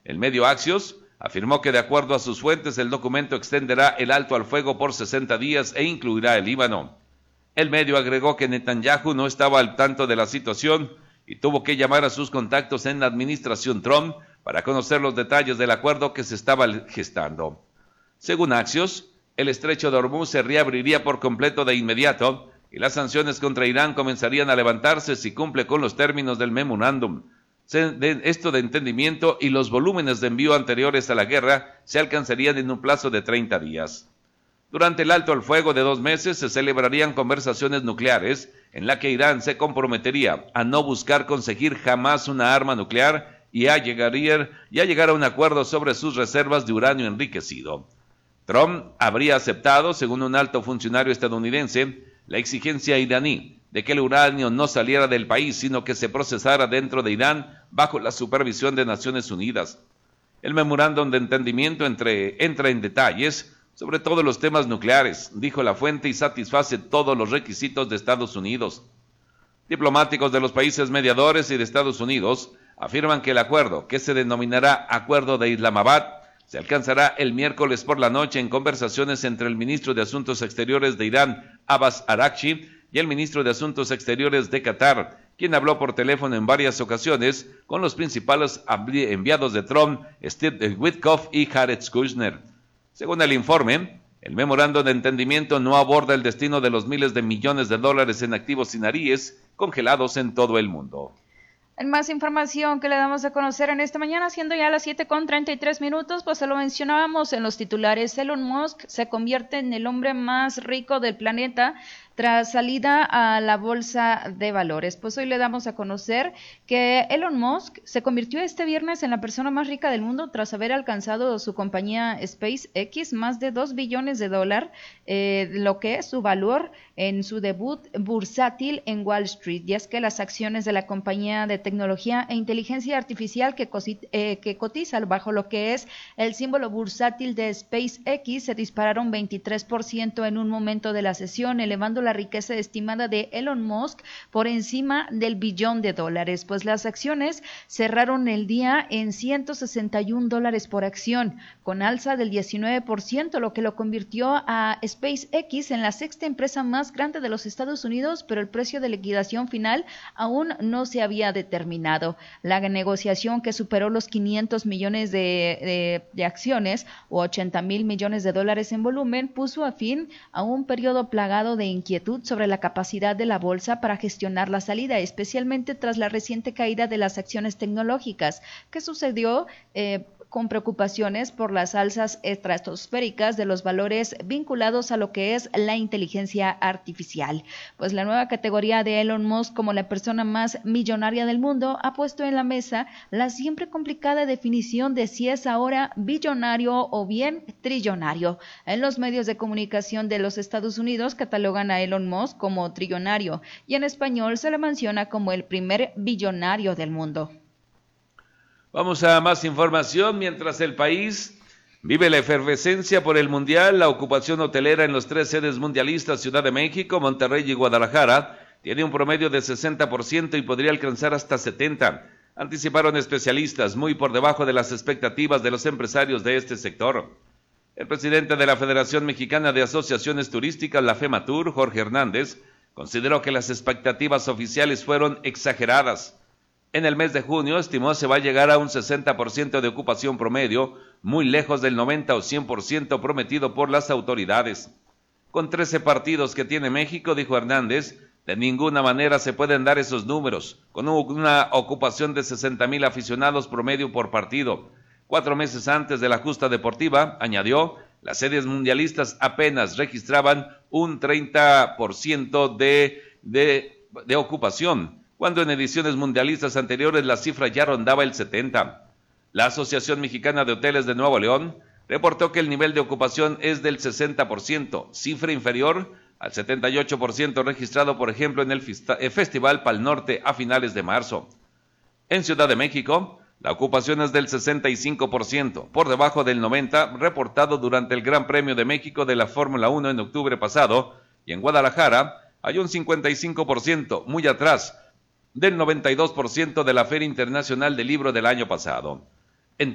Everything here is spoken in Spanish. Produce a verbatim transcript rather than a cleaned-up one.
El medio Axios afirmó que de acuerdo a sus fuentes el documento extenderá el alto al fuego por sesenta días e incluirá el Líbano. El medio agregó que Netanyahu no estaba al tanto de la situación y tuvo que llamar a sus contactos en la administración Trump para conocer los detalles del acuerdo que se estaba gestando. Según Axios, el estrecho de Hormuz se reabriría por completo de inmediato y las sanciones contra Irán comenzarían a levantarse si cumple con los términos del memorándum. Esto de entendimiento y los volúmenes de envío anteriores a la guerra se alcanzarían en un plazo de treinta días. Durante el alto al fuego de dos meses se celebrarían conversaciones nucleares en la que Irán se comprometería a no buscar conseguir jamás una arma nuclear y a llegar, y a llegar a un acuerdo sobre sus reservas de uranio enriquecido. Trump habría aceptado, según un alto funcionario estadounidense, la exigencia iraní de que el uranio no saliera del país, sino que se procesara dentro de Irán bajo la supervisión de Naciones Unidas. El memorándum de entendimiento entre, entra en detalles sobre todos los temas nucleares, dijo la fuente, y satisface todos los requisitos de Estados Unidos. Diplomáticos de los países mediadores y de Estados Unidos afirman que el acuerdo, que se denominará Acuerdo de Islamabad, se alcanzará el miércoles por la noche en conversaciones entre el ministro de Asuntos Exteriores de Irán, Abbas Araghchi, y el ministro de Asuntos Exteriores de Qatar, quien habló por teléfono en varias ocasiones con los principales enviados de Trump, Steve Witkoff y Jared Kushner. Según el informe, el memorándum de entendimiento no aborda el destino de los miles de millones de dólares en activos iraníes congelados en todo el mundo. En más información que le damos a conocer en esta mañana, siendo ya las siete con treinta y tres minutos, pues se lo mencionábamos en los titulares. Elon Musk se convierte en el hombre más rico del planeta tras salida a la bolsa de valores. Pues hoy le damos a conocer que Elon Musk se convirtió este viernes en la persona más rica del mundo tras haber alcanzado su compañía SpaceX más de dos billones de dólares, eh, lo que es su valor en su debut bursátil en Wall Street. Y es que las acciones de la compañía de tecnología e inteligencia artificial que, eh, que cotiza bajo lo que es el símbolo bursátil de SpaceX se dispararon veintitrés por ciento en un momento de la sesión, elevando la riqueza estimada de Elon Musk por encima del billón de dólares, pues las acciones cerraron el día en ciento sesenta y un dólares por acción, con alza del diecinueve por ciento, lo que lo convirtió a SpaceX en la sexta empresa más grande de los Estados Unidos, pero el precio de liquidación final aún no se había determinado. La negociación, que superó los quinientos millones de, de, de acciones o ochenta mil millones de dólares en volumen, puso a fin a un periodo plagado de inquietud sobre la capacidad de la bolsa para gestionar la salida, especialmente tras la reciente caída de las acciones tecnológicas, que sucedió eh, con preocupaciones por las alzas estratosféricas de los valores vinculados a lo que es la inteligencia artificial. Pues la nueva categoría de Elon Musk como la persona más millonaria del mundo ha puesto en la mesa la siempre complicada definición de si es ahora billonario o bien trillonario. En los medios de comunicación de los Estados Unidos catalogan a Elon Musk como trillonario y en español se le menciona como el primer billonario del mundo. Vamos a más información. Mientras el país vive la efervescencia por el Mundial, la ocupación hotelera en los tres sedes mundialistas, Ciudad de México, Monterrey y Guadalajara, tiene un promedio de sesenta por ciento y podría alcanzar hasta setenta por ciento. Anticiparon especialistas, muy por debajo de las expectativas de los empresarios de este sector. El presidente de la Federación Mexicana de Asociaciones Turísticas, la FEMATUR, Jorge Hernández, consideró que las expectativas oficiales fueron exageradas. En el mes de junio estimó se va a llegar a un sesenta por ciento de ocupación promedio, muy lejos del noventa o cien por ciento prometido por las autoridades. Con trece partidos que tiene México, dijo Hernández, de ninguna manera se pueden dar esos números, con una ocupación de sesenta mil aficionados promedio por partido. Cuatro meses antes de la justa deportiva, añadió, las sedes mundialistas apenas registraban un treinta por ciento de, de, de ocupación, cuando en ediciones mundialistas anteriores la cifra ya rondaba el setenta por ciento. La Asociación Mexicana de Hoteles de Nuevo León reportó que el nivel de ocupación es del sesenta por ciento, cifra inferior al setenta y ocho por ciento registrado, por ejemplo, en el Festival Pal Norte a finales de marzo. En Ciudad de México, la ocupación es del sesenta y cinco por ciento, por debajo del noventa por ciento reportado durante el Gran Premio de México de la Fórmula uno en octubre pasado, y en Guadalajara hay un cincuenta y cinco por ciento, muy atrás del noventa y dos por ciento de la Feria Internacional del Libro del año pasado.